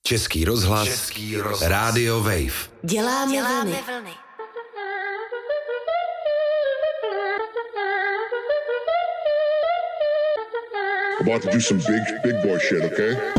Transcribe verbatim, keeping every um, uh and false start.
Český rozhlas, Český rozhlas. Rádio Wave. Děláme, Děláme vlny. vlny. About to do some big, big boy shit, okay?